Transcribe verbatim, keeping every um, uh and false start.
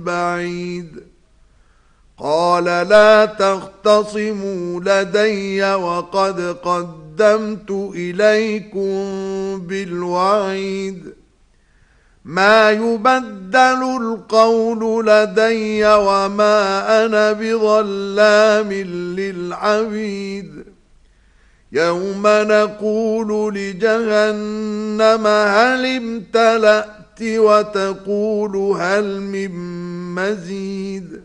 البعيد قال لا تختصموا لدي وقد قدمت إليكم بالوعيد ما يبدل القول لدي وما أنا بظلام للعبيد يوم نقول لجهنم هل امتلأت وتقول هل من مزيد